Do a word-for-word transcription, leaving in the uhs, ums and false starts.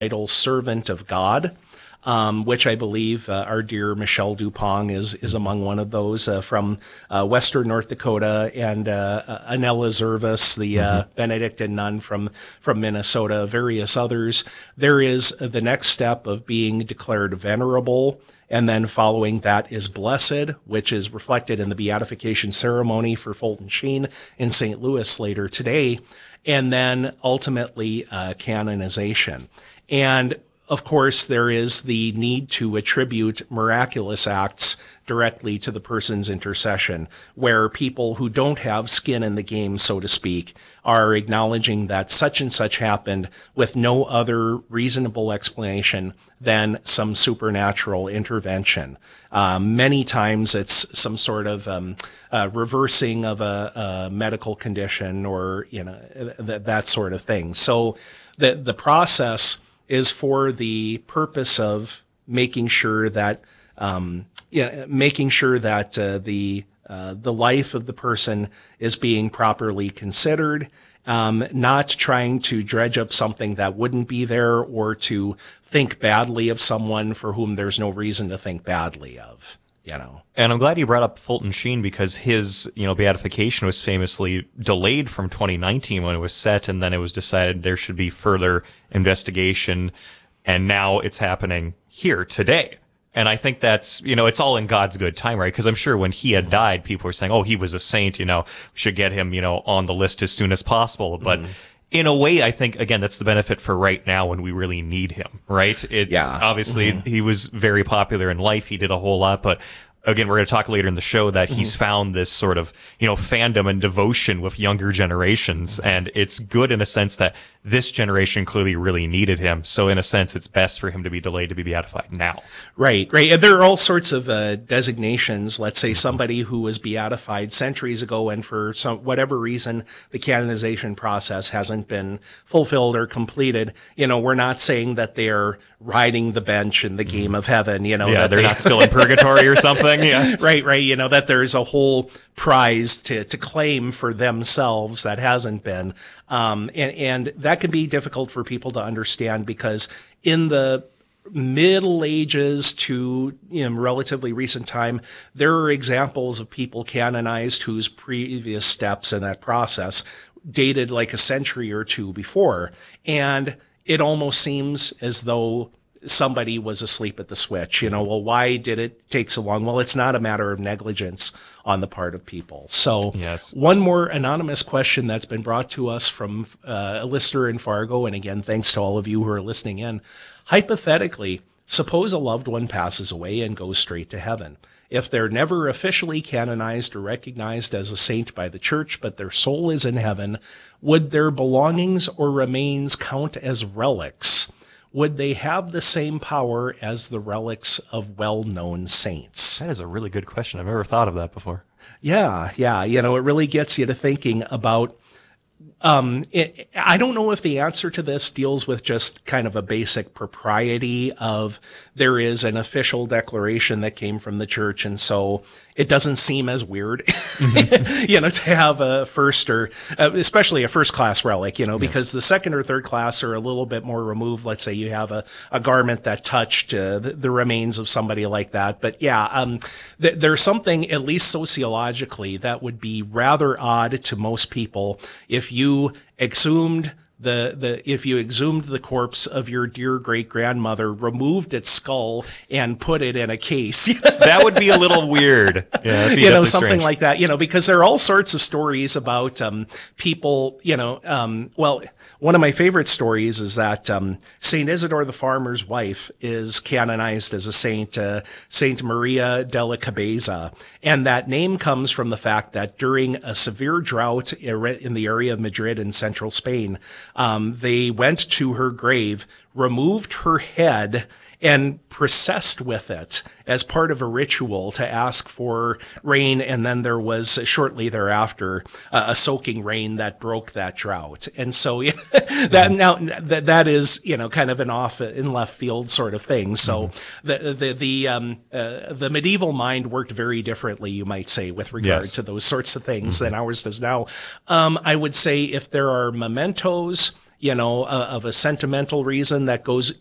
title servant of God, um, which I believe uh, our dear Michelle Dupont is is among one of those uh, from uh, Western North Dakota, and uh, uh, Anella Zervis, the uh, mm-hmm. Benedictine nun from from Minnesota, various others. There is the next step of being declared venerable, and then following that is blessed, which is reflected in the beatification ceremony for Fulton Sheen in Saint Louis later today, and then ultimately uh, canonization. And of course, there is the need to attribute miraculous acts directly to the person's intercession, where people who don't have skin in the game, so to speak, are acknowledging that such and such happened with no other reasonable explanation than some supernatural intervention. Um, many times it's some sort of um, uh, reversing of a, a medical condition, or you know th- that sort of thing. So the the process is for the purpose of making sure that, um, yeah, making sure that uh, the uh, the life of the person is being properly considered, um, not trying to dredge up something that wouldn't be there, or to think badly of someone for whom there's no reason to think badly of. You know. And I'm glad you brought up Fulton Sheen, because his, you know, beatification was famously delayed from twenty nineteen when it was set, and then it was decided there should be further investigation, and now it's happening here today. And I think that's, you know, it's all in God's good time, right? Because I'm sure when he had died, people were saying, oh, he was a saint, you know, we should get him, you know, on the list as soon as possible. But mm-hmm. in a way, I think, again, that's the benefit for right now when we really need him, right? It's yeah. obviously mm-hmm. he was very popular in life. He did a whole lot, but again, we're going to talk later in the show that mm-hmm. he's found this sort of, you know, fandom and devotion with younger generations. And it's good in a sense that this generation clearly really needed him. So in a sense, it's best for him to be delayed to be beatified now. Right, right. And there are all sorts of uh, designations. Let's say somebody who was beatified centuries ago, and for some whatever reason, the canonization process hasn't been fulfilled or completed. You know, we're not saying that they're riding the bench in the game of heaven, you know. Yeah, that they're they, not still in purgatory or something. Yeah. Right, right. You know, that there's a whole prize to, to claim for themselves that hasn't been. Um, and, and that can be difficult for people to understand, because in the Middle Ages to, you know, relatively recent time, there are examples of people canonized whose previous steps in that process dated like a century or two before. And it almost seems as though somebody was asleep at the switch. You know, well, why did it take so long? Well, it's not a matter of negligence on the part of people. So yes. One more anonymous question that's been brought to us from uh, a listener in Fargo, and again, thanks to all of you who are listening in. Hypothetically, suppose a loved one passes away and goes straight to heaven. If they're never officially canonized or recognized as a saint by the church, but their soul is in heaven, would their belongings or remains count as relics? Would they have the same power as the relics of well-known saints? That is a really good question. I've never thought of that before. Yeah, yeah. You know, it really gets you to thinking about, um, it, I don't know if the answer to this deals with just kind of a basic propriety of there is an official declaration that came from the church, and so it doesn't seem as weird, mm-hmm. you know, to have a first or uh, especially a first class relic, you know, yes. because the second or third class are a little bit more removed. Let's say you have a, a garment that touched uh, the, the remains of somebody like that. But yeah, um, th- there's something, at least sociologically, that would be rather odd to most people if you exhumed The, the, if you exhumed the corpse of your dear great grandmother, removed its skull, and put it in a case. That would be a little weird. Yeah, you know, something strange. like that, you know, because there are all sorts of stories about, um, people, you know, um, well, one of my favorite stories is that, um, Saint Isidore the farmer's wife is canonized as a saint, uh, Saint Maria della Cabeza. And that name comes from the fact that during a severe drought in the area of Madrid in central Spain, Um, they went to her grave, removed her head, and processed with it as part of a ritual to ask for rain. And then there was shortly thereafter uh, a soaking rain that broke that drought. And so yeah, that mm-hmm. now that that is, you know, kind of an off in left field sort of thing. So mm-hmm. the the the um uh, the medieval mind worked very differently, you might say, with regard yes. to those sorts of things mm-hmm. than ours does now. Um, I would say if there are mementos, you know, uh, of a sentimental reason that goes